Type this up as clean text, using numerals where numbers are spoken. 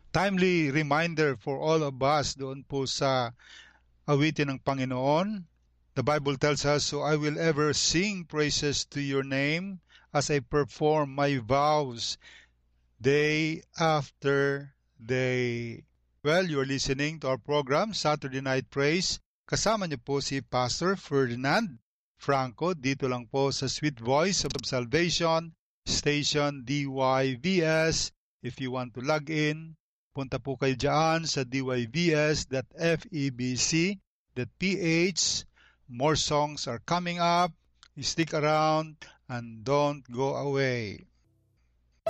timely reminder for all of us doon po sa awitin ng Panginoon. The Bible tells us, "So I will ever sing praises to your name as I perform my vows day after day." Well, you're listening to our program, Saturday Night Praise. Kasama niyo po si Pastor Ferdinand Franco dito lang po sa Sweet Voice of Salvation, Station DYVS. If you want to log in, punta po kayo dyan sa dybs.febc.ph. More songs are coming up. Stick around and don't go away.